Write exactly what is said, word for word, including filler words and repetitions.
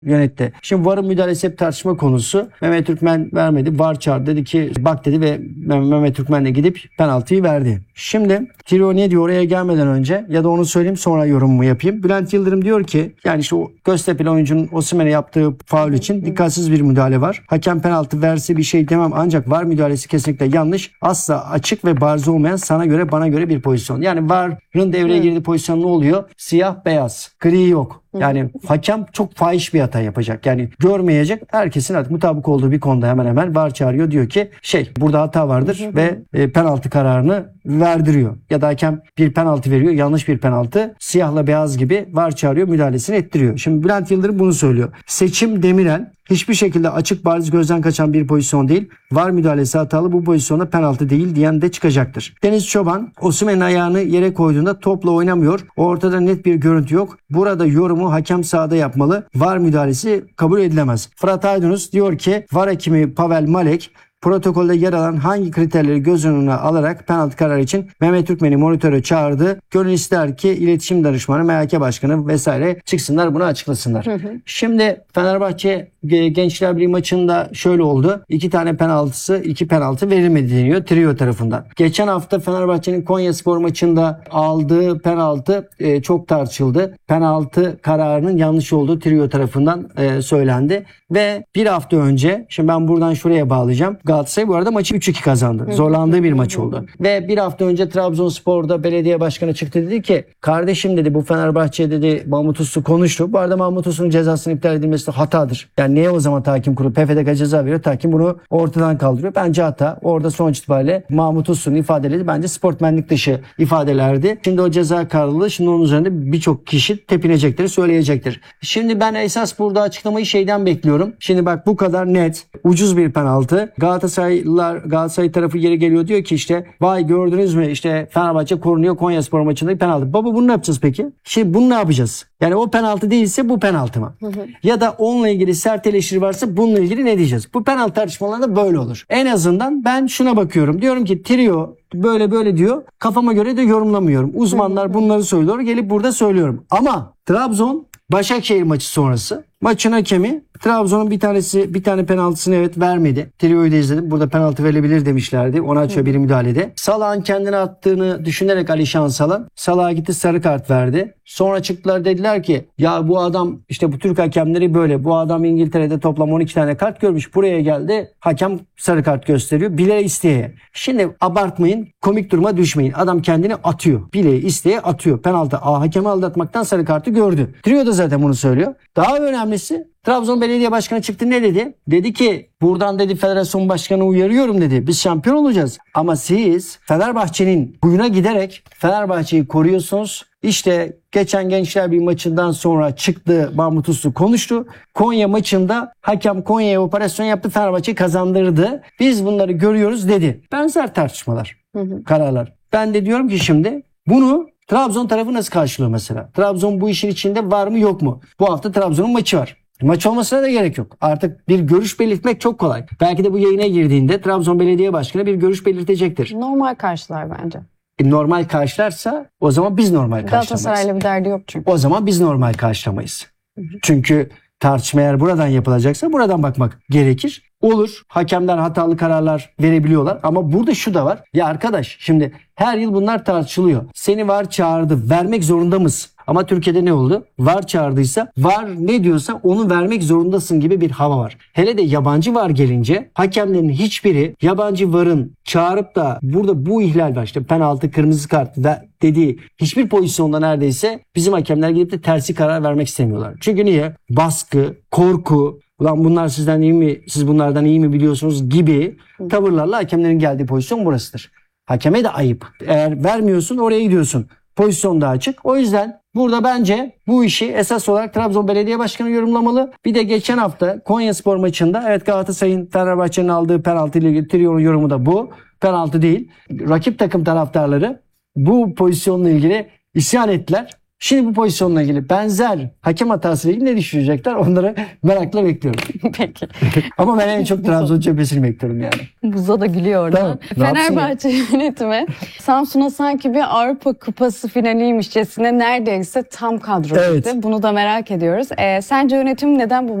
yönetti. Şimdi VAR'ın müdahalesi hep tartışma konusu. Mehmet Türkmen vermedi. VAR çağırdı, dedi ki bak dedi ve Mehmet Türkmen de gidip penaltıyı verdi. Şimdi Trio ne diyor oraya gelmeden önce, ya da onu söyleyeyim sonra yorumumu yapayım. Bülent Yıldırım diyor ki yani işte o Göztepe'li oyuncunun Osimhen'e yaptığı faul için dikkatsiz bir müdahale var. Hakem penaltı verse bir şey demem, ancak VAR müdahalesi kesinlikle yanlış. Asla açık ve bariz olmayan, sana göre bana göre bir pozisyon. Yani VAR'ın devreye girdiği pozisyon ne oluyor? Siyah beyaz, gri yok. Yani hakem çok fahiş bir hata yapacak. Yani görmeyecek. Herkesin artık mutabık olduğu bir konuda hemen hemen VAR çağırıyor. Diyor ki şey burada hata vardır ve e, penaltı kararını verdiriyor. Ya da hakem bir penaltı veriyor. Yanlış bir penaltı. Siyahla beyaz gibi VAR çağırıyor. Müdahalesini ettiriyor. Şimdi Bülent Yıldırım bunu söylüyor. Seçim Demirel hiçbir şekilde açık bariz gözden kaçan bir pozisyon değil. VAR müdahalesi hatalı, bu pozisyonda penaltı değil diyen de çıkacaktır. Deniz Çoban Osimhen'in ayağını yere koyduğunda topla oynamıyor. Ortada net bir görüntü yok. Burada yorumu hakem sahada yapmalı. VAR müdahalesi kabul edilemez. Fırat Aydınus diyor ki VAR hakemi Pavel Malek protokolde yer alan hangi kriterleri göz önüne alarak penaltı kararı için Mehmet Türkmen'i monitöre çağırdı. Gönül ister ki iletişim danışmanı, M H K başkanı vesaire çıksınlar, bunu açıklasınlar. Hı hı. Şimdi Fenerbahçe Gençler Birliği maçında şöyle oldu. İki tane penaltısı, iki penaltı verilmedi deniyor Trio tarafından. Geçen hafta Fenerbahçe'nin Konyaspor maçında aldığı penaltı e, çok tartışıldı. Penaltı kararının yanlış olduğu Trio tarafından e, söylendi. Ve bir hafta önce, şimdi ben buradan şuraya bağlayacağım. Galatasaray bu arada maçı üç iki kazandı. Zorlandığı bir maç oldu. Ve bir hafta önce Trabzonspor'da belediye başkanı çıktı, dedi ki kardeşim dedi bu Fenerbahçe dedi Mahmut Uslu konuştu. Bu arada Mahmut Uslu'nun cezasının iptal edilmesi de hatadır. Yani niye o zaman tahkim kurulu P F D K ceza veriyor? Tahkim bunu ortadan kaldırıyor. Bence hata. Orada sonuç itibariyle Mahmut Uslu'nun ifadeleri bence sportmenlik dışı ifadelerdi. Şimdi o ceza kararlı. Şimdi onun üzerinde birçok kişi tepinecektir, söyleyecektir. Şimdi ben esas burada açıklamayı şeyden bekliyorum. Şimdi bak bu kadar net, ucuz bir penaltı. Galatasaraylılar, Galatasaray tarafı geri geliyor, diyor ki işte vay gördünüz mü işte Fenerbahçe korunuyor Konyaspor maçında penaltı. Baba bunu ne yapacağız peki? Şimdi bunu ne yapacağız? Yani o penaltı değilse bu penaltı mı? Hı hı. Ya da onunla ilgili sert eleştiri varsa bununla ilgili ne diyeceğiz? Bu penaltı tartışmalarında böyle olur. En azından ben şuna bakıyorum. Diyorum ki Trio böyle böyle diyor. Kafama göre de yorumlamıyorum. Uzmanlar bunları söylüyor. Gelip burada söylüyorum. Ama Trabzon Başakşehir maçı sonrası maçın hakemi Trabzon'un bir tanesi bir tane penaltısını evet vermedi. Trio'yu da izledim. Burada penaltı verilebilir demişlerdi. Ona açıyor bir müdahalede. Salah'ın kendine attığını düşünerek Alişan Salah Salah'a gitti, sarı kart verdi. Sonra çıktılar, dediler ki ya bu adam işte bu Türk hakemleri böyle. Bu adam İngiltere'de toplam on iki tane kart görmüş. Buraya geldi. Hakem sarı kart gösteriyor. Bile isteye. Şimdi abartmayın. Komik duruma düşmeyin. Adam kendini atıyor. Bile isteye atıyor. Penaltı. Aa, hakemi aldatmaktan sarı kartı gördü. Trio da zaten bunu söylüyor. Daha önemlisi Trabzon Belediye Başkanı çıktı, ne dedi? Dedi ki buradan dedi federasyon başkanı uyarıyorum dedi. Biz şampiyon olacağız. Ama siz Fenerbahçe'nin huyuna giderek Fenerbahçe'yi koruyorsunuz. İşte geçen Gençler Birliği maçından sonra çıktı Mahmut Uslu konuştu. Konya maçında hakem Konya'ya operasyon yaptı, Fenerbahçe'yi kazandırdı. Biz bunları görüyoruz dedi. Benzer tartışmalar, hı hı. kararlar. Ben de diyorum ki şimdi bunu Trabzon tarafı nasıl karşılıyor mesela? Trabzon bu işin içinde var mı yok mu? Bu hafta Trabzon'un maçı var. Maç olmasına da gerek yok. Artık bir görüş belirtmek çok kolay. Belki de bu yayına girdiğinde Trabzon Belediye Başkanı bir görüş belirtecektir. Normal karşılar bence. E, normal karşılarsa o zaman biz normal karşılamayız. Galatasaray'la bir derdi yok çünkü. O zaman biz normal karşılamayız. Hı hı. Çünkü tartışma eğer buradan yapılacaksa buradan bakmak gerekir. Olur. Hakemler hatalı kararlar verebiliyorlar. Ama burada şu da var. Ya arkadaş şimdi her yıl bunlar tartışılıyor. Seni VAR çağırdı. Vermek zorunda mısın? Ama Türkiye'de ne oldu? VAR çağırdıysa VAR ne diyorsa onu vermek zorundasın gibi bir hava var. Hele de yabancı VAR gelince hakemlerin hiçbiri yabancı VAR'ın çağırıp da burada bu ihlal var işte penaltı, kırmızı kart dediği hiçbir pozisyonda neredeyse bizim hakemler gidip de tersi karar vermek istemiyorlar. Çünkü niye? Baskı, korku, ulan bunlar sizden iyi mi, siz bunlardan iyi mi biliyorsunuz gibi tavırlarla hakemlerin geldiği pozisyon burasıdır. Hakeme de ayıp. Eğer vermiyorsun oraya gidiyorsun. Pozisyon da açık. O yüzden burada bence bu işi esas olarak Trabzon Belediye Başkanı yorumlamalı. Bir de geçen hafta Konyaspor maçında evet Galatasaray'ın Fenerbahçe'nin aldığı penaltı ile ilgili Trio'nun yorumu da bu. Penaltı değil. Rakip takım taraftarları bu pozisyonla ilgili isyan ettiler. Şimdi bu pozisyonla ilgili benzer hakem hatasıyla ilgili ne düşünecekler? Onları merakla bekliyorum. Peki. Ama ben en çok Trabzon cephesini bekliyorum yani. Buza da gülüyor orada. Tamam, ne yapsın Fenerbahçe yönetimi Samsun'a sanki bir Avrupa Kupası finaliymişçesine neredeyse tam kadro Evet. gitti. Bunu da merak ediyoruz. Ee, sence yönetim neden bu